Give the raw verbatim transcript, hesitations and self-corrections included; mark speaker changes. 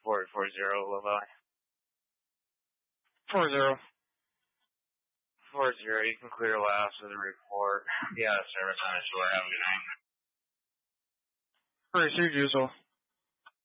Speaker 1: report four zero, Levi.
Speaker 2: Four zero.
Speaker 1: Four zero, you can clear last of the report. Yeah, service on the shore. Have a good night.
Speaker 2: Received, usual.